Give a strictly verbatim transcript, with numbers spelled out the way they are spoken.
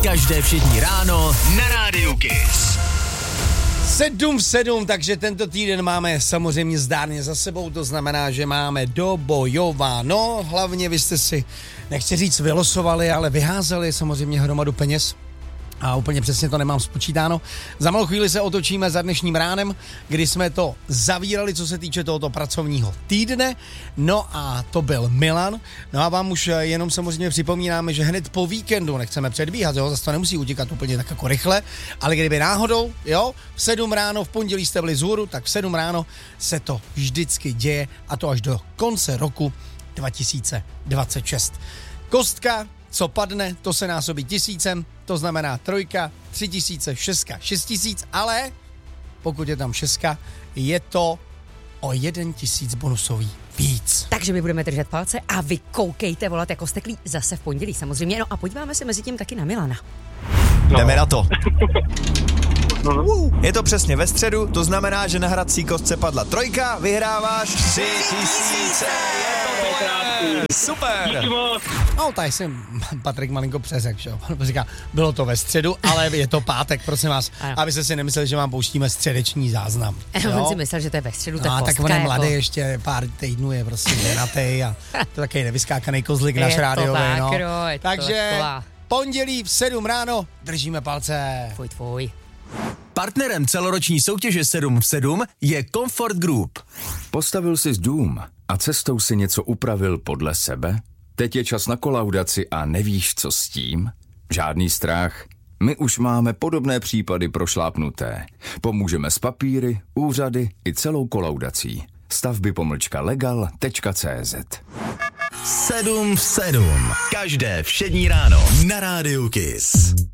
Každé všední ráno na Rádiu Kiss. Sedm v sedm, takže tento týden máme samozřejmě zdárně za sebou, to znamená, že máme dobojováno. Hlavně vy jste si, nechci říct vylosovali, ale vyházeli samozřejmě hromadu peněz. A úplně přesně to nemám spočítáno. Za malou chvíli se otočíme za dnešním ránem, kdy jsme to zavírali, co se týče tohoto pracovního týdne. No a to byl Milan. No a vám už jenom samozřejmě připomínáme, že hned po víkendu, nechceme předbíhat, jo, zase to nemusí utíkat úplně tak jako rychle, ale kdyby náhodou, jo, v sedm ráno, v pondělí jste byli vzhůru, tak v sedm ráno se to vždycky děje, a to až do konce roku dva tisíce dvacet šest. Kostka, co padne, to se násobí tisícem, to znamená trojka, tři tisíce, šestka, šest tisíc, ale pokud je tam šestka, je to o jeden tisíc bonusový víc. Takže my budeme držet palce a vy koukejte volat jako steklí zase v pondělí samozřejmě. No a podíváme se mezi tím taky na Milana. No. Jdeme na to. Je to přesně ve středu, to znamená, že na hrací kostce padla trojka, vyhráváš tři tisíce. Super. No, tady jsem Patrik malinko přeřekl, že jo. Říká, bylo to ve středu, ale je to pátek, prosím vás, abyste si nemysleli, že vám pouštíme středeční záznam. On si myslel, že to je ve středu, no, tak on je jako mladý, ještě pár týdnů je prostě ženatý a to takový nevyskákaný kozlik náš rádiový, no. Tak, takže pondělí v sedm ráno držíme palce. Tvoj, tvoj. Partnerem celoroční soutěže sedm v sedm je Comfort Group. Postavil jsi dům a cestou si něco upravil podle sebe? Teď je čas na kolaudaci a nevíš, co s tím? Žádný strach. My už máme podobné případy prošlápnuté. Pomůžeme s papíry, úřady i celou kolaudací. Stavby pomlčka legal tečka cé zet. sedm v sedm. Každé všední ráno na Rádiu Kiss.